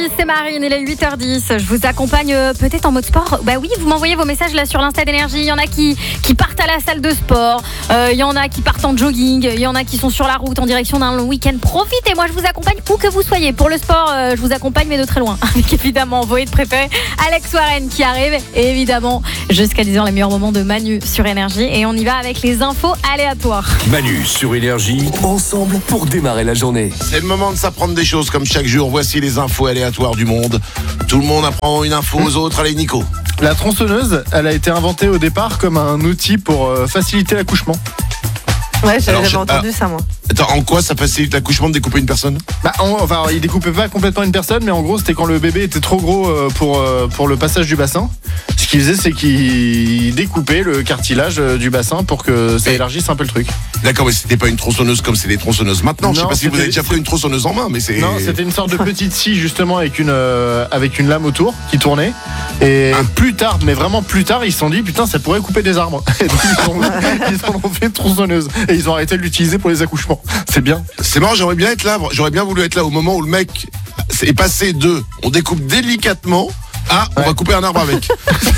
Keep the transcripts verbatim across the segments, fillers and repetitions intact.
c'est Marine, il est huit heures dix. Je vous accompagne euh, peut-être en mode sport. Bah oui, vous m'envoyez vos messages là sur l'Insta d'Énergie. Il y en a qui, qui partent à la salle de sport. Euh, il y en a qui partent en jogging. Il y en a qui sont sur la route en direction d'un long week-end. Profitez, moi je vous accompagne où que vous soyez. Pour le sport, euh, je vous accompagne mais de très loin. Avec évidemment vos hits préférés, Alex Warren qui arrive. Et évidemment, jusqu'à dix heures, les meilleurs moments de Manu sur Énergie. Et on y va avec les infos aléatoires. Manu sur Énergie, ensemble pour démarrer la journée. C'est le moment de s'apprendre des choses comme chaque jour. Voici les infos aléatoires du monde. Tout le monde apprend une info aux autres. Allez, Nico. La tronçonneuse, elle a été inventée au départ comme un outil pour euh, faciliter l'accouchement. Ouais, j'avais Alors, je- entendu ah. ça, moi. Attends, en quoi ça facilite l'accouchement de découper une personne? Bah, en- enfin, il découpait pas complètement une personne, mais en gros, c'était quand le bébé était trop gros euh, pour, euh, pour le passage du bassin. Ce qu'il faisait, c'est qu'il découpait le cartilage euh, du bassin pour que ça Et- élargisse un peu le truc. D'accord, mais c'était pas une tronçonneuse comme c'est les tronçonneuses maintenant. Je sais Non, pas si vous c'était- avez déjà pris une tronçonneuse en main, mais c'est. Non, c'était une sorte de petite scie justement avec une, euh, avec une lame autour qui tournait. Et Ah. plus tard, mais vraiment plus tard, ils se sont dit putain, ça pourrait couper des arbres. Et donc, ils, ont, ils en ont fait une tronçonneuse. Et ils ont arrêté de l'utiliser pour les accouchements. C'est bien. C'est marrant, j'aimerais bien être là. J'aurais bien voulu être là au moment où le mec est passé de on découpe délicatement à on Ouais. va couper un arbre avec.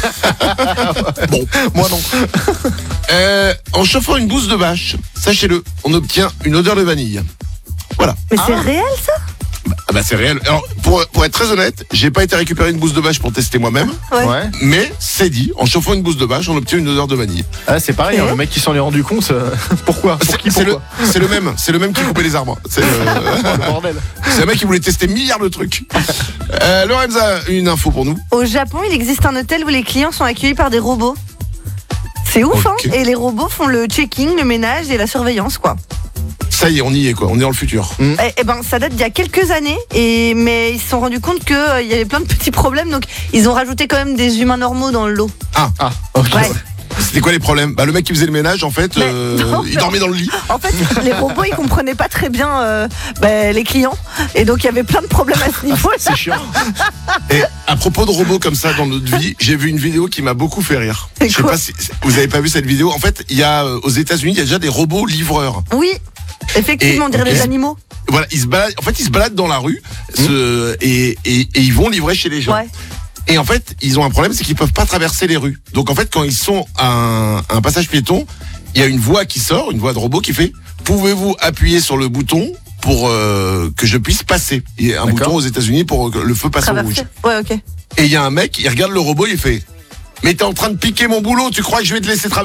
Bon, Moi non. euh, en chauffant une bouse de vache, sachez-le, on obtient une odeur de vanille. Voilà. Mais c'est Ah. réel, ça? Ah bah c'est réel. Alors pour, pour être très honnête, j'ai pas été récupérer une bouse de vache pour tester moi-même, Ouais. mais c'est dit, en chauffant une bouse de vache, on obtient une odeur de vanille. Ah, c'est pareil, Et hein, le mec qui s'en est rendu compte. euh, pourquoi Pour C'est qui c'est le, pourquoi c'est le même, c'est le même qui coupait les arbres. C'est le, Oh, le bordel. c'est un mec qui voulait tester milliards de trucs. Euh, Lorenza, une info pour nous. Au Japon, il existe un hôtel où les clients sont accueillis par des robots. C'est ouf, Ok. hein? Et les robots font le checking, le ménage et la surveillance, quoi. Ça y est, on y est quoi, on est dans le futur. Eh, eh ben, ça date d'il y a quelques années, et mais ils se sont rendus compte qu'il il y avait plein de petits problèmes, donc ils ont rajouté quand même des humains normaux dans le lot. Ah, ok. Ouais. C'était quoi les problèmes? Bah le mec qui faisait le ménage en fait, Mais euh, non, il non. dormait dans le lit. En fait, les robots, ils comprenaient pas très bien euh, bah, les clients, et donc il y avait plein de problèmes à ce niveau-là. C'est chiant. Et à propos de robots comme ça dans notre vie, j'ai vu une vidéo qui m'a beaucoup fait rire. C'est Je sais quoi pas si vous avez pas vu cette vidéo. En fait, il y a euh, aux États-Unis, il y a déjà des robots livreurs. Oui, effectivement, Et- on dirait ok. des animaux. Voilà, ils se baladent. En fait, ils se baladent dans la rue ce- et, et, et ils vont livrer chez les gens. Ouais. Et en fait, ils ont un problème, c'est qu'ils peuvent pas traverser les rues. Donc en fait, quand ils sont à un, à un passage piéton, il y a une voix qui sort, une voix de robot qui fait « Pouvez-vous appuyer sur le bouton pour euh, que je puisse passer ?» Il y a un D'accord. bouton aux États-Unis pour que le feu passe au rouge. Traverser. Ouais, ok. Et il y a un mec, il regarde le robot, il fait « Mais t'es en train de piquer mon boulot, tu crois que je vais te laisser traverser ?»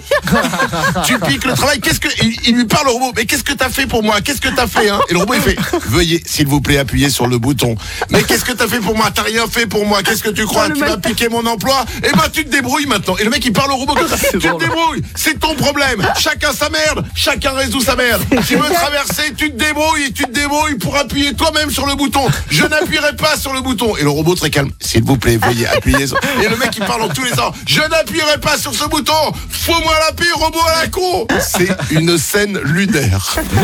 Tu piques le travail, qu'est-ce que... Il, il lui parle au robot, « Mais qu'est-ce que t'as fait pour moi? Qu'est-ce que t'as fait hein ?» Et le robot il fait « Veuillez, s'il vous plaît, appuyer sur le bouton. »« Mais qu'est-ce que t'as fait pour moi? T'as rien fait pour moi, qu'est-ce que tu crois? Oh, le Tu vas mec. piquer mon emploi? Eh ben tu te débrouilles maintenant !» Et le mec il parle au robot comme ça, « Tu te drôle. débrouilles, c'est ton problème. Chacun sa merde, chacun résout sa merde. Tu veux traverser, tu te débrouilles, tu te débrouilles pour appuyer toi-même sur le bouton. Je n'appuierai pas sur le bouton. » Et le robot très calme, « S'il vous plaît, veuillez appuyer sur... » Et le mec il parle en tous les temps, « Je n'appuierai pas sur ce bouton. Faut-moi la paix, robot à la con. » C'est une scène lunaire.